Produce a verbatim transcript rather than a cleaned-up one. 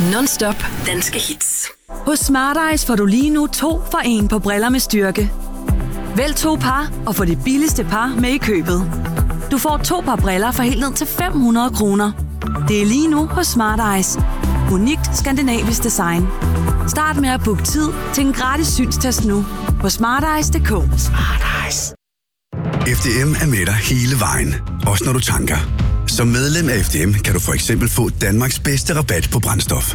Non-stop danske hits. Hos Smart Eyes får du lige nu to for en på briller med styrke. Vælg to par og få det billigste par med i købet. Du får to par briller for helt ned til fem hundrede kroner. Det er lige nu hos Smart Eyes. Unikt skandinavisk design. Start med at booke tid til en gratis synstest nu på smarteyes punktum d k. Smart Eyes. F D M er med dig hele vejen, også når du tanker. Som medlem af F D M kan du for eksempel få Danmarks bedste rabat på brændstof.